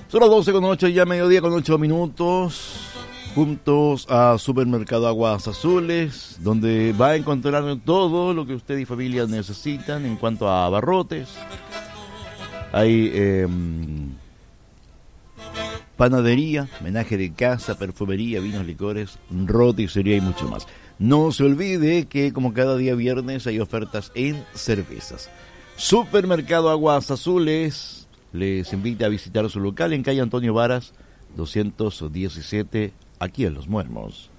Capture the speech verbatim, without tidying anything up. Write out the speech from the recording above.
Son las doce con ocho, ya mediodía con ocho minutos. Juntos a Supermercado Aguas Azules, donde va a encontrar todo lo que usted y familia necesitan en cuanto a abarrotes. Hay eh, panadería, menaje de casa, perfumería, vinos, licores, roticería y mucho más. No se olvide que como cada día viernes hay ofertas en cervezas. Supermercado Aguas Azules les invita a visitar su local en calle Antonio Varas doscientos diecisiete, aquí en Los Muermos.